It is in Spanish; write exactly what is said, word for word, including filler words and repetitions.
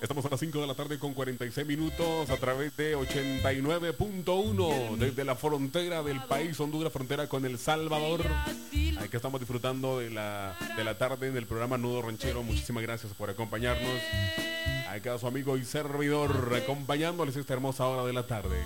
Estamos a las cinco de la tarde con cuarenta y seis minutos a través de ochenta y nueve punto uno desde la frontera del país Honduras, frontera con El Salvador. Aquí estamos disfrutando de la, de la tarde en el programa Nudo Ranchero. Muchísimas gracias por acompañarnos. Acá su amigo y servidor acompañándoles esta hermosa hora de la tarde.